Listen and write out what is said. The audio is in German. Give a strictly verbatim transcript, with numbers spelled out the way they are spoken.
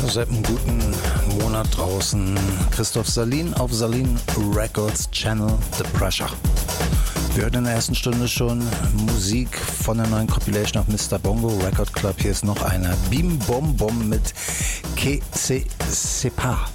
Seit einem guten Monat draußen. Christoph Salin auf Salin Records Channel The Pressure. Wir hörten in der ersten Stunde schon Musik von der neuen Compilation auf Mister Bongo Record Club. Hier ist noch einer. Bim Bom Bom mit Que Se Sepa.